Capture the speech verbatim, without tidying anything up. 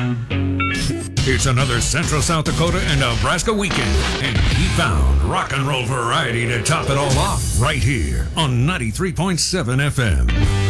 It's another Central South Dakota and Nebraska weekend, and he found rock and roll variety to top it all off right here on ninety-three point seven F M.